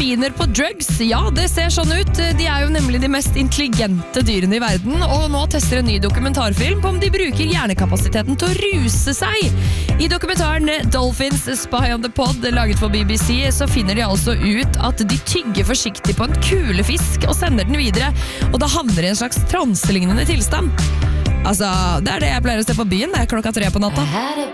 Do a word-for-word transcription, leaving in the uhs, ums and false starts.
delfiner på drugs? Ja, det ser sånn ut. De er jo nemlig de mest intelligente dyrene i verden, og nå tester en ny dokumentarfilm på om de bruker hjernekapasiteten til å ruse seg. I dokumentaren Dolphins Spy on the Pod, laget for B B C, så finner de altså ut at de tygger forsiktig på en kulefisk og sender den videre, og da havner de i en slags transelignende tilstand. Altså, det er det jeg pleier å se på byen, det er klokka tre på natta.